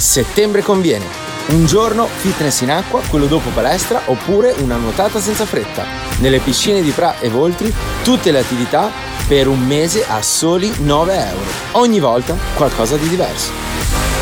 Settembre conviene. Un giorno fitness in acqua, quello dopo palestra, oppure una nuotata senza fretta. Nelle piscine di Pra e Voltri tutte le attività per un mese a soli 9 euro. Ogni volta qualcosa di diverso.